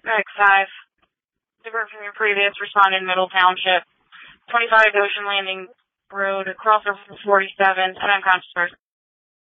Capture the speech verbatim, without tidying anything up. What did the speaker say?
X five. Different from your previous, responded Middle Township. twenty-five Ocean Landing Road, across from forty-seven, an unconscious person.